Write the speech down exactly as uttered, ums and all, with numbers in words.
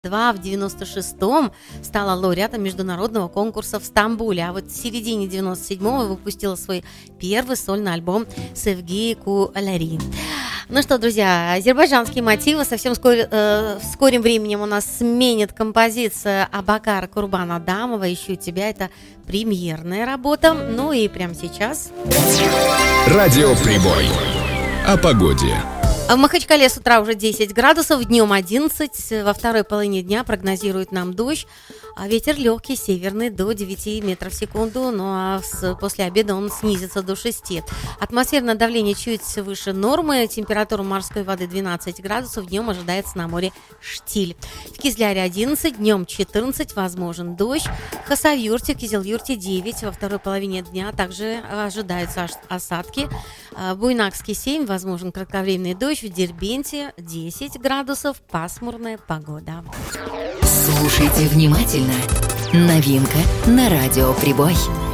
В девяносто шестом стала лауреатом международного конкурса в Стамбуле, а вот в середине девяносто седьмого выпустила свой первый сольный альбом «Sevgi Kualari». Ну что, друзья, азербайджанские мотивы совсем скоро, э, в скором временем у нас сменит композиция Абакара Курбан Адамова «Ищу тебя». Это премьерная работа. Ну и прямо сейчас Радио Прибой. О погоде. В Махачкале с утра уже десять градусов, днем одиннадцать, во второй половине дня прогнозируют нам дождь, а ветер легкий, северный, до девяти метров в секунду, ну а с, после обеда он снизится до шести. Атмосферное давление чуть выше нормы, температура морской воды двенадцать градусов, днем ожидается на море штиль. В Кизляре одиннадцать, днем четырнадцать, возможен дождь. В Хасавюрте, Кизилюрте девять, во второй половине дня также ожидаются осадки. В Буйнакске семь, возможен кратковременный дождь. В Дербенте десять градусов, пасмурная погода. Слушайте внимательно. Новинка на Радио Прибой.